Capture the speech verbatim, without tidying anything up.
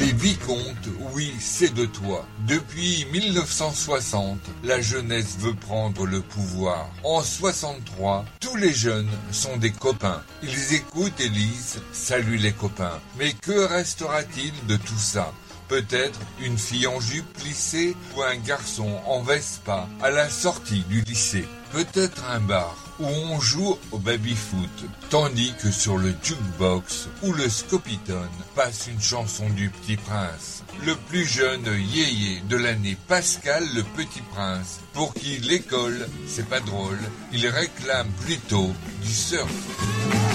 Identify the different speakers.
Speaker 1: Les vicomtes, oui, c'est de toi. Depuis mille neuf cent soixante, la jeunesse veut prendre le pouvoir. En soixante-trois, tous les jeunes sont des copains. Ils écoutent et lisent « Salut les copains ». Mais que restera-t-il de tout ça ? Peut-être une fille en jupe plissée ou un garçon en Vespa à la sortie du lycée. Peut-être un bar où on joue au baby-foot, tandis que sur le jukebox ou le scopitone passe une chanson du Petit Prince. Le plus jeune yéyé de l'année, Pascal le Petit Prince, pour qui l'école, c'est pas drôle, il réclame plutôt du surf.